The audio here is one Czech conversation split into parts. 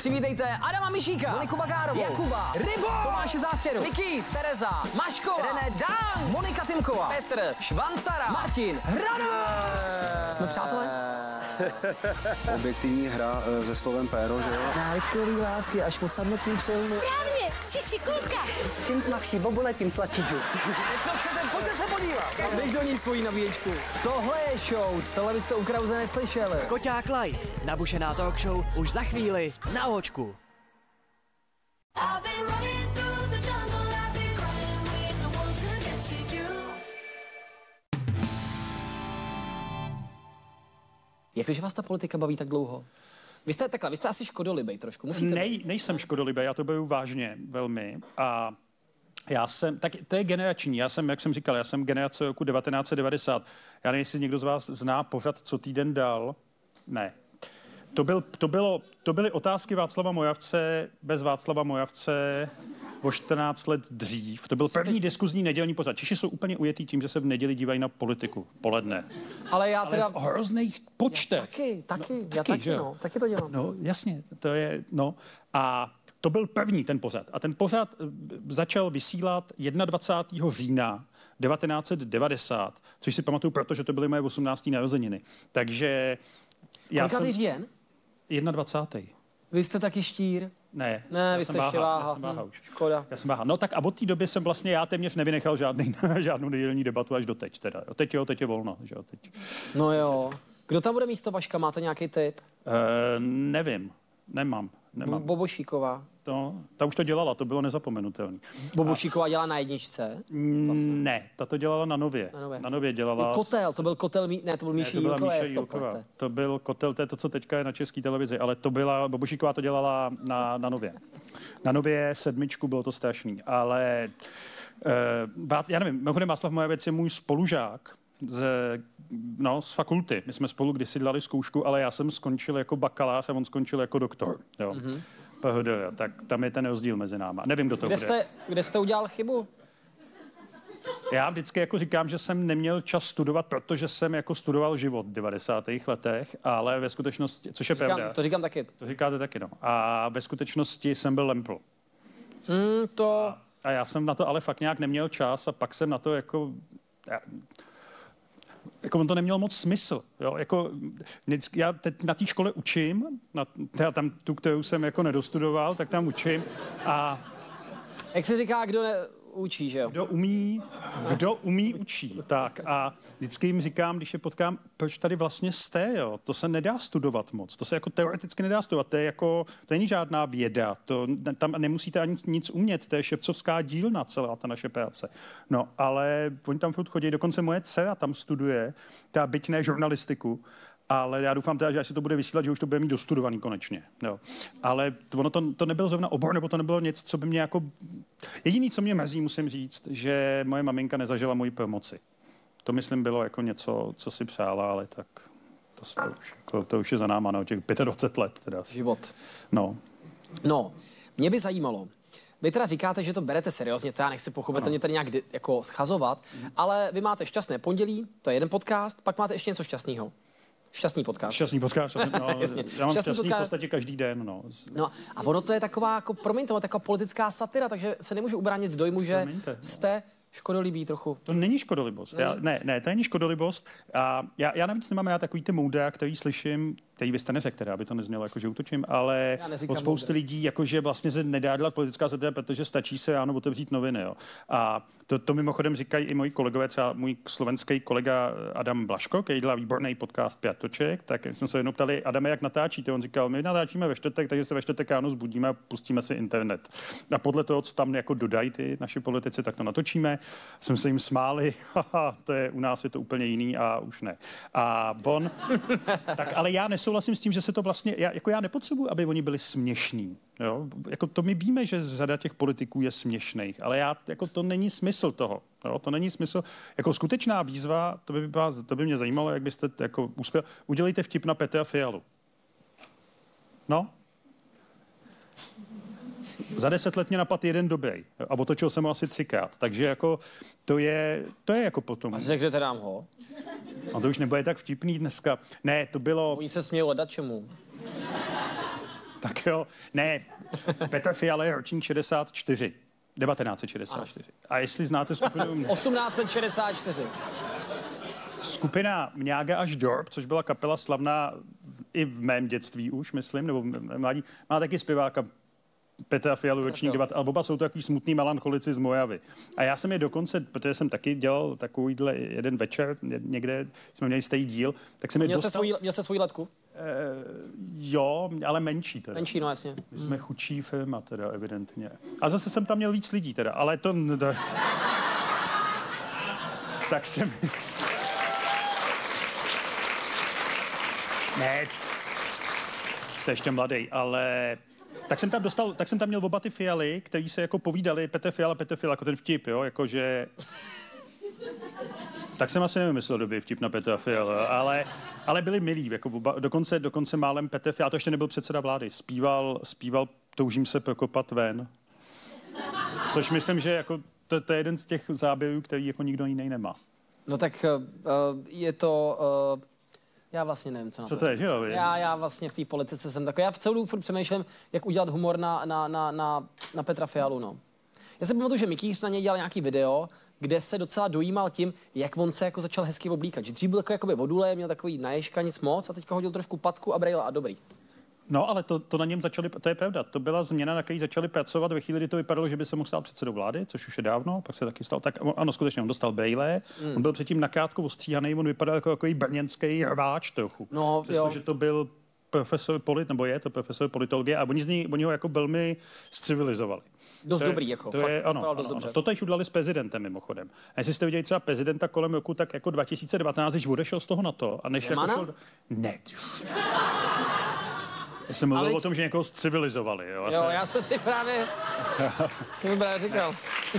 Přivítejte Adama Mišíka, Moniku Bagárovou, Jakuba, Rybo, Tomáše Zástěru, Mikýř, Tereza, Maškova, René Dang, Monika Timková, Petr, Švancara, Martin, Hrana. Jsme přátelé? Objektivní hra se slovem péro, že jo? Návykový látky až po sadnutím přilnu. Správně, jsi šikulka. Čím tmavší bobule, tím sladší džus. Jestli chcete, pojďte se podívat. Dej do ní svoji nabíječku. Tohle je show, tohle byste u Krause neslyšeli. Koťák Live, nabušená talk show už za chvíli na Očku. Jak to, že vás ta politika baví tak dlouho? Vy jste asi škodolibej trošku, musíte Nejsem škodolibej, já to beru vážně velmi a tak to je generační, jak jsem říkal, já jsem generace roku 1990. Já nevím, jestli někdo z vás zná pořad Co týden dál. Ne. To byly otázky Václava Moravce bez Václava Moravce o 14 let dřív. To byl první diskuzní nedělní pořad. Češi jsou úplně ujetý tím, že se v neděli dívají na politiku poledne. Ale v hrozných počtech. Taky to dělám. No, jasně, to je, a to byl první ten pořad. A ten pořad začal vysílat 21. října 1990, což si pamatuju, protože to byly moje 18. narozeniny. Takže Kolikátý říjen? 21. Vy jste taky štír? Ne, vy jste ještě váha. Já jsem váha už. Škoda. Já jsem váha. No tak a od té doby jsem vlastně já téměř nevynechal žádnou nedělní debatu až doteď teda. Teď je volno, že jo, teď. No jo. Kdo tam bude místo Vaška? Máte nějaký tip? Nevím. Nemám. Bobošíková. Ta už to dělala, to bylo nezapomenutelné. Bobošíková dělá na jedničce? Ne, ta to dělala na Nově. Na Nově dělala... Kotel, to byl kotel, to byl Míša Jílková. To byl kotel, to je to, co teďka je na České televizi, ale to byla, Bobošíková to dělala na Nově. Na Nově 7, bylo to strašný, ale já nevím, mimochodem Václav Moravec je můj spolužák z fakulty. My jsme spolu kdysi dělali zkoušku, ale já jsem skončil jako bakalář a on skončil jako doktor. Jo. PhD, tak tam je ten rozdíl mezi náma. Nevím, kdo to bude. Kde jste udělal chybu? Já vždycky jako říkám, že jsem neměl čas studovat, protože jsem jako studoval život v 90. letech, ale ve skutečnosti, což je pravda. To říkám taky. To říkáte taky, no. A ve skutečnosti jsem byl lempl. A já jsem na to ale fakt nějak neměl čas a pak jsem na to jako on to neměl moc smysl. Jo? Já teď na té škole učím, tam tu, kterou jsem jako nedostudoval, tak tam učím a... Jak se říká, kdo učí, že jo? Kdo umí, učí. Tak a vždycky jim říkám, když je potkám, proč tady vlastně jste, jo? To se nedá studovat moc. To se jako teoreticky nedá studovat. To není žádná věda. Tam nemusíte ani nic umět. To je ševcovská dílna celá ta naše práce. No, ale oni tam furt chodí. Dokonce moje dcera tam studuje, byť ne žurnalistiku, ale já doufám teda, že až se to bude vysílat, že už to bude mít dostudovaný konečně. Jo. Ale to nebylo zrovna obor, nebo to nebylo něco, co by mě jako... Jediný, co mě mrzí, musím říct, že moje maminka nezažila moji promoci. To, bylo jako něco, co si přála, ale tak to už je za náma, no, těch 25 let teda. Život. No, mě by zajímalo, vy teda říkáte, že to berete seriózně, to já nechci pochopitelně tady nějak jako schazovat, ale vy máte Šťastné pondělí, to je jeden podcast, pak máte ještě něco šťastného. Šťastný podcast. Šťastný podcast, no, já mám šťastný v podstatě každý den, no. No a ono to je taková, jako, promiňte, taková politická satira, takže se nemůžu ubránit dojmu, že jste škodolibý trochu. To není škodolibost. Ne, to není škodolibost. A já navíc nemám takový ty moudra, který slyším, který vy jste neřekl, teda, aby to neznělo, jako že útočím, ale od spousty lidí, jakože vlastně se nedá dělat politická satira, protože stačí se ráno otevřít noviny. Jo. A to mimochodem říkají i moji kolegové, třeba můj slovenský kolega Adam Blaško, který dělá výborný podcast Pětoček, tak jsme se jednou ptali, Adame, jak natáčíte? On říkal, my natáčíme ve čtvrtek, takže se ve čtvrtek ráno zbudíme a pustíme si internet. A podle toho, co tam jako dodají ty naši politici, tak to natočíme. Jsme se jim smáli, u nás je to úplně jiný a už ne. A tak ale já nesouhlasím s tím, že se to vlastně, já nepotřebuji, aby oni byli směšní. Jo? Jako to my víme, že řada těch politiků je směšných, ale to není smysl toho. Jo? To není smysl. Jako skutečná výzva, to by mě zajímalo, jak byste jako uspěl. Udělejte vtip na Petra Fialu. No? Za 10 let mě napadl jeden dobrý a otočil jsem ho asi 3krát. Takže jako to je jako potom. A řekněte nám ho. A to už nebude tak vtipný dneska. Ne, to bylo... Oni se smějou hledat čemu. Tak jo, ne, Petr Fiala je ročník 64. 1964. A jestli znáte skupinu... 1864. Skupina Mňága až Dorp, což byla kapela slavná i v mém dětství už, myslím, nebo mladí, má taky zpěváka Petra Fialu, ročník 9, ale oba jsou to takový smutný melancholici z Mojavy. A já jsem je dokonce, protože jsem taky dělal takovýhle jeden večer, někde jsme měli stejný díl, tak jsem je dostal... Měl se svoji letku? Jo, ale menší teda. Menší, no jasně. My jsme chudší firma teda, evidentně. A zase jsem tam měl víc lidí teda, ale to... Tak jsem... Ne, jste ještě mladý, ale... Tak jsem tam měl oba ty Fialy, který se jako povídali, Petr Fiala, jako ten vtip, jo, jakože... Tak jsem asi nevymyslel dobrý vtip na Petra Fiala, ale byli milí, jako dokonce málem Petr Fiala, to ještě nebyl předseda vlády, zpíval Toužím se prokopat ven. Což myslím, že jako to je jeden z těch záběrů, který jako nikdo jiný nemá. No tak je to... Já vlastně nevím, co na to. Co to je, že jo? Já vlastně v té politice jsem takový. Já v celou dobu furt přemýšlím, jak udělat humor na Petra Fialu, no. Já si pamatuju, že Mikýř na něj dělal nějaký video, kde se docela dojímal tím, jak on se jako začal hezky oblíkat. Že dřív byl takový vodule, měl takový naježka, nic moc, a teďka hodil trošku patku a brejla a dobrý. No, ale to na něm začali, to je pravda, to byla změna, na které začali pracovat ve chvíli, kdy to vypadalo, že by se mohl stát předsedou vlády, což už je dávno, pak se taky stal. Tak ano, skutečně, on dostal brejle, on byl předtím nakrátko ostříhaný, on vypadal jako takový brněnský rváč trochu. No, přestože to byl profesor profesor politologie a oni ho jako velmi civilizovali. Dost dobrý, jako. To je, ano. To teď udělali s prezidentem mimochodem. A jestli jste viděli třeba prezidenta kolem roku, tak jako 2019, když odešel z toho na to a než jako šel... Ne. Já jsem mluvil o tom, že někoho civilizovali. Jo, já jsem si právě říkal.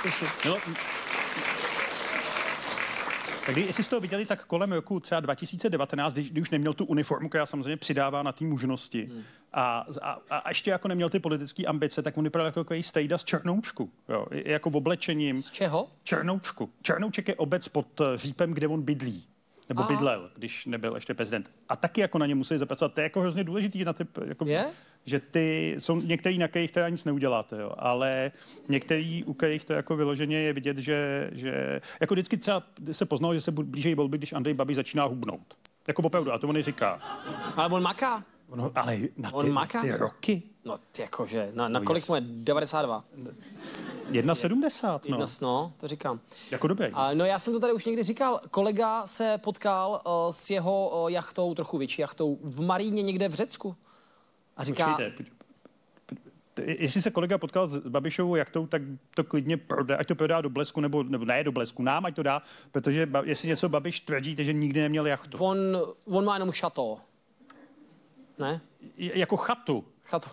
Tak jestli jste to viděli, tak kolem roku třeba 2019, když už neměl tu uniformu, která samozřejmě přidává na té mužnosti a ještě jako neměl ty politické ambice, tak on vypadal jako takový stejda z Černoučku. Jo, jako v oblečením. Z čeho? Černoučku. Černouček je obec pod Řípem, kde on bydlí. Nebo bydlel, když nebyl ještě prezident. A taky jako na ně museli zapracovat. To je jako hrozně důležitý na ty, jako, že ty jsou některý, na kterých teda nic neuděláte, jo. Ale některý, u kterých to jako vyloženě je vidět, že jako vždycky třeba se poznalo, že se blížejí volby, když Andrej Babiš začíná hubnout. Jako opravdu, a to on říká. Ale on maká. No, ale na ty roky. No, jakože, na kolik mu je? 92. 1,70, no. No, to říkám. Jako dobrý. No já jsem to tady už někdy říkal. Kolega se potkal s jeho jachtou, trochu větší jachtou, v Maríně někde v Řecku. A říká... Počkejte, jestli se kolega potkal s Babišovou jachtou, tak to klidně prodá, ať to prodá do Blesku, nebo ne do Blesku, nám ať to dá, protože jestli něco Babiš tvrdí, že nikdy neměl jachtu. On má jenom šato. Ne? Jako chatu. Chatu.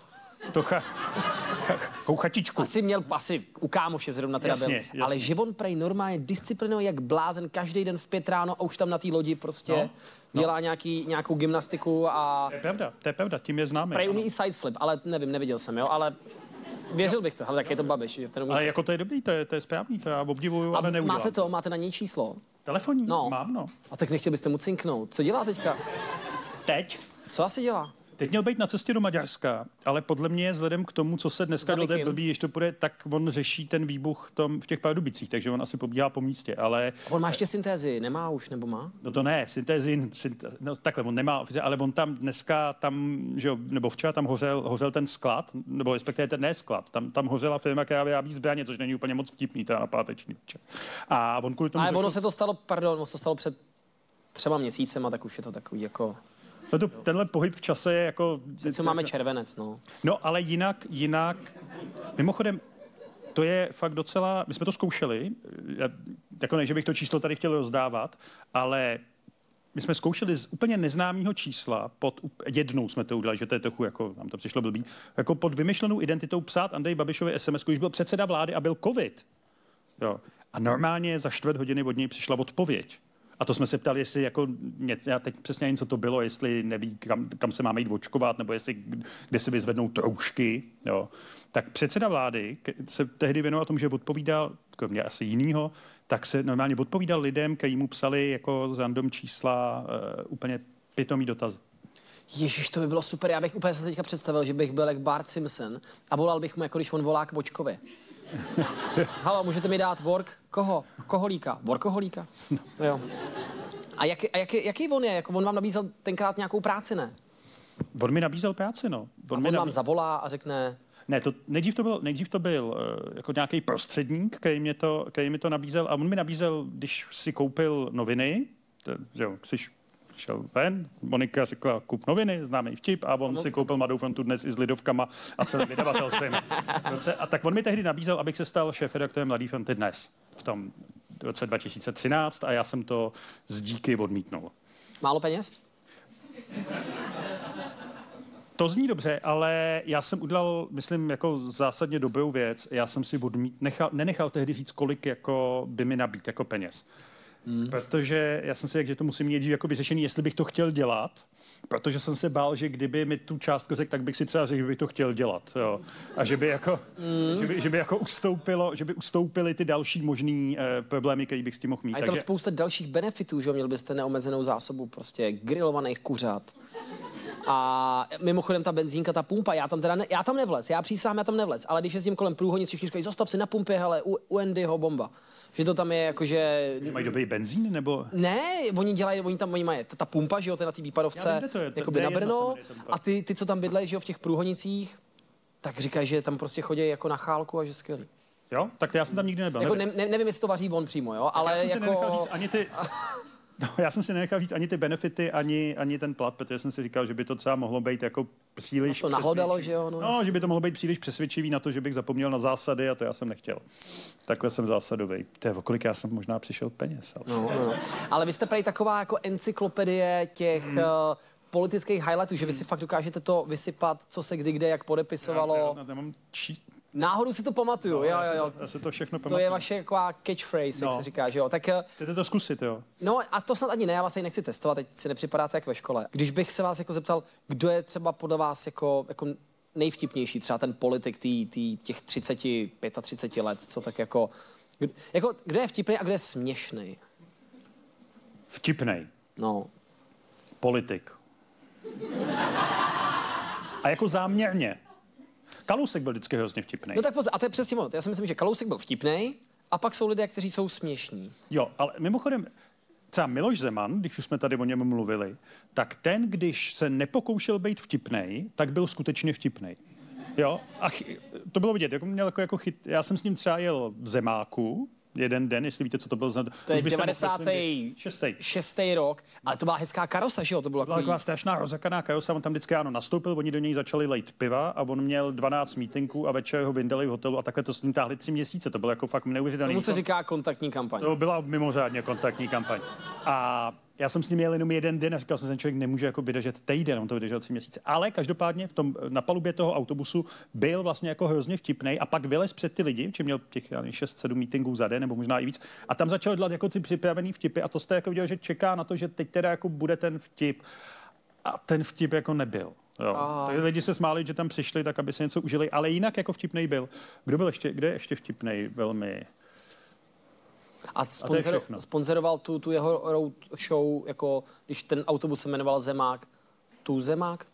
Chatičku. Asi měl u kámoše zrovna teda byl. Jasně. Ale že on prej normálně disciplinuje jak blázen každý den v 5 ráno a už tam na té lodi prostě dělá nějakou gymnastiku a... To je pravda, tím je známý. Prej umí i side flip, ale nevím, neviděl jsem, jo, ale věřil bych to, ale tak je to Babiš. Že ten umí... Ale jako to je dobrý, to je správný, to já obdivuju, ale neudělám. Máte na něj číslo? Telefonní? Mám, no. A tak nechtěl byste mu cinknout. Co dělá teďka? Teď? Co asi dělá? Teď měl být na cestě do Maďarska, ale podle mě vzhledem k tomu, co se dneska dojde blbý, když to půjde, tak on řeší ten výbuch v těch Pardubicích, takže on asi pobíhá po místě, ale... On má ještě syntézi, nemá už, nebo má? No to ne, no takhle, on nemá, ale on tam dneska, že jo, nebo včera tam hořel ten sklad, nebo respektive ten sklad, tam hořela firma, která vyrábí zbraně, což není úplně moc vtipný, teda na páteční večer. A on kvůli tomu... Ale ono se to stalo před 3 měsícema, tak už je to takový jako... Tenhle pohyb v čase je jako... Co máme červenec, no. No, ale jinak, mimochodem, to je fakt docela, my jsme to zkoušeli, jako ne, že bych to číslo tady chtěl rozdávat, ale my jsme zkoušeli z úplně neznámého čísla, jednou jsme to udělali, že to je trochu, jako nám to přišlo blbý, jako pod vymyšlenou identitou psát Andrej Babišovi SMS, když byl předseda vlády a byl covid. Jo. A normálně za 4 hodiny od něj přišla odpověď. A to jsme se ptali, jestli jako já teď přesně nevím, co to bylo, jestli neví, kam se máme jít očkovat, nebo kde si vyzvednou troušky. Jo. Tak předseda vlády se tehdy věnoval tomu, že odpovídal, kromě asi jinýho, tak se normálně odpovídal lidem, kteří mu psali jako z random čísla úplně pitomý dotazy. Ježíš, to by bylo super. Já bych úplně se teďka představil, že bych byl jak Bart Simpson a volal bych mu, jako když on volá k Bočkovi. Halo, můžete mi dát koholíka? Workoholíka? No. Jo. A jaký on je? Jako on vám nabízel tenkrát nějakou práci, ne? On mi nabízel práci, no. On vám zavolá a řekne... Ne, nejdřív to byl jako nějaký prostředník, který mi to nabízel a on mi nabízel, když si koupil noviny, že jo, šel ven, Monika řekla, kup noviny, známý vtip, a on si koupil Mladou frontu dnes i s Lidovkama a celým vydavatelstvím. A tak on mi tehdy nabízel, abych se stal šéfredaktorem Mladé fronty dnes, v tom roce 2013, a já jsem to z díky odmítnul. Málo peněz? To zní dobře, ale já jsem udělal, myslím, jako zásadně dobrou věc. Já jsem si nenechal tehdy říct, kolik jako by mi nabít jako peněz. Protože já jsem si řekl, že to musím mít jako vyřešený, jestli bych to chtěl dělat, protože jsem se bál, že kdyby mi tu částku řekl, tak bych si třeba řekl, že bych to chtěl dělat. Jo. A že by jako, že by jako ustoupily ty další možný problémy, které bych s tím mohl mít. A je tam spousta dalších benefitů, že měl byste neomezenou zásobu prostě grilovaných kuřat. A mimochodem ta benzínka, ta pumpa, já tam nevlez, já přísahám, já tam nevlez, ale když jezdím kolem průhonic, všichni říkají, zastav si na pumpě, hele, u Andyho bomba. Že to tam je jakože... Mají dobrý benzín, nebo? Ne, oni mají ta pumpa, že jo, to je na té výpadovce, jakoby na Brno, a ty, co tam bydlejí, že jo, v těch průhonicích, tak říkají, že tam prostě chodí jako na chálku a že skvělý. Jo, tak já jsem tam nikdy nebyl. Jako nevím, jestli to vaří on přímo, jo, ale jako... No, já jsem si nenechal říct ani ty benefity, ani ten plat, protože jsem si říkal, že by to třeba mohlo být jako příliš... To nahodalo, že jo? No, že by to mohlo být příliš přesvědčivý na to, že bych zapomněl na zásady, a to já jsem nechtěl. Takhle jsem zásadový. To je, o kolik já jsem možná přišel peněz. Ale, no. Ale vy jste prý taková jako encyklopedie těch politických highlightů, že vy si fakt dokážete to vysypat, co se kdy kde jak podepisovalo. Já mám náhodou si to pamatuju, jo. Já si to všechno pamatuju. To je vaše taková catchphrase, jak se říká, že jo. Tak, chcete to zkusit, jo? No a to snad ani ne, já vás tady nechci testovat, teď si nepřipadáte jak ve škole. Když bych se vás jako zeptal, kdo je třeba podle vás jako nejvtipnější, třeba ten politik těch 30, 35 let, co tak jako kdo je vtipný a kdo je směšný? Vtipnej? No. Politik. A jako záměrně. Kalousek byl vždycky hrozně vtipnej. No tak pozor, a to je přesně ono. Já si myslím, že Kalousek byl vtipnej a pak jsou lidé, kteří jsou směšní. Jo, ale mimochodem, třeba Miloš Zeman, když už jsme tady o něm mluvili, tak ten, když se nepokoušel být vtipnej, tak byl skutečně vtipnej. Jo, a to bylo vidět, jako měl jako chyt. Já jsem s ním třeba jel v Zemáku, jeden den, jestli víte, co to byl. To je 96. rok, ale to byla hezká karosa, že jo? To byla taková strašná rozakaná karosa, on tam vždycky ráno nastoupil, oni do něj začali lejt piva a on měl 12 mítinků a večer ho vyndali v hotelu a takhle to s ním táhli 3 měsíce. To bylo jako fakt neuvěřitelné. Tomu se říká kontaktní kampaň. To byla mimořádně kontaktní kampaň. A já jsem s ním jel jenom jeden den a říkal jsem, že ten člověk nemůže jako vydržet týden, on to vydržel 3 měsíce. Ale každopádně na palubě toho autobusu byl vlastně jako hrozně vtipnej a pak vylez před ty lidi, či měl těch 6-7 meetingů za den, nebo možná i víc, a tam začal dělat jako ty připravený vtipy a to jste jako viděl, že čeká na to, že teď teda jako bude ten vtip. A ten vtip jako nebyl. Jo. Takže lidi se smáli, že tam přišli, tak aby se něco užili, ale jinak jako vtipnej byl. Kdo je ještě vtipnej velmi? A sponzoroval tu jeho road show, jako když ten autobus se jmenoval Zemák. Tu Zemák?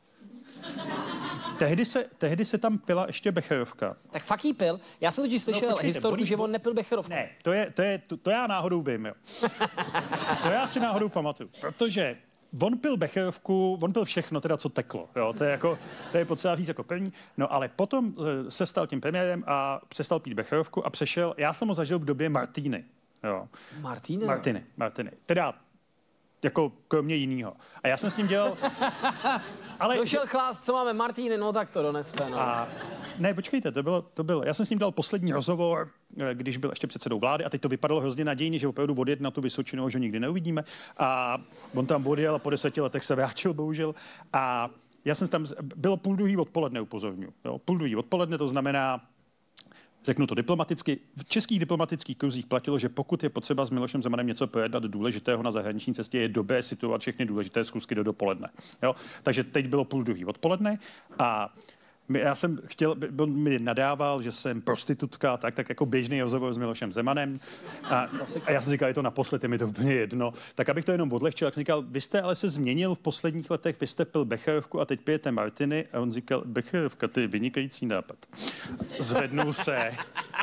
Tehdy se tam pila ještě becherovka. Tak fakt jí pil. Já jsem totiž slyšel historku, že on nepil becherovku. Ne, to já náhodou vím, jo. To já si náhodou pamatuju, protože on pil becherovku, on pil všechno, teda co teklo, jo, to je potřeba říct jako první, no ale potom se stal tím premiérem a přestal pít becherovku a přešel, já jsem ho zažil v době Martiny, jo. Martiny. Teda jako kromě jinýho. A já jsem s ním dělal... Ale došel chlás, co máme, Martiny, no tak to doneste, no. Ne, počkejte, to bylo. Já jsem s ním dělal poslední rozhovor, když byl ještě předsedou vlády a teď to vypadalo hrozně nadějně, že opravdu odjet na tu Vysočinu, že ho nikdy neuvidíme. A on tam odjel a po 10 letech se vrátil, bohužel. A já jsem tam, bylo 12:30 odpoledne, upozorňuji. 12:30 odpoledne, to znamená, řeknu to diplomaticky, v českých diplomatických kruzích platilo, že pokud je potřeba s Milošem Zemanem něco projednat důležitého na zahraniční cestě, je dobré situovat všechny důležité schůzky do dopoledne. Jo? Takže teď bylo 12:30 odpoledne a Já jsem chtěl, on mi nadával, že jsem prostitutka, tak jako běžný rozhovor s Milošem Zemanem. A já jsem říkal, je to naposled, je mi to úplně jedno. Tak abych to jenom odlehčil, jak jsem říkal, vy jste ale se změnil v posledních letech, vy jste pil becherovku a teď pijete Martiny. A on říkal, becherovka, to je vynikající nápad. Zvednul se.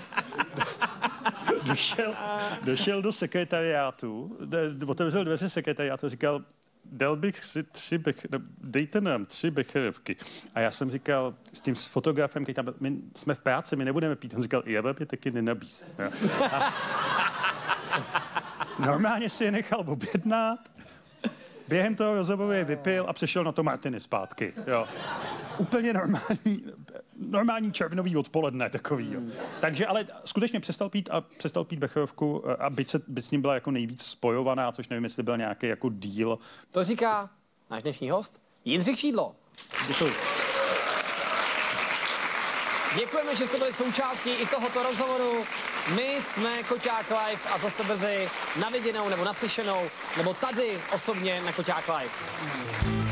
Došel do sekretariátu, otevřel dveře sekretariátu a říkal, dal bych si dejte nám 3 becherovky. A já jsem říkal s tím fotografem, když tam byl, my jsme v práci, my nebudeme pít. On říkal, já je taky nenabízí. Normálně si je nechal objednat, během toho rozhovoru je vypil a přešel na to Martiny zpátky. Jo. Úplně normální červnový odpoledne takový. Jo. Takže ale skutečně přestal pít becherovku a byť s ním byla jako nejvíc spojovaná, což nevím, jestli byl nějaký jako deal. To říká náš dnešní host Jindřich Šídlo. Děkuji. Děkujeme, že jste byli součástí i tohoto rozhovoru. My jsme Koťák Live a zase brzy na viděnou nebo naslyšenou, nebo tady osobně na Koťák Live.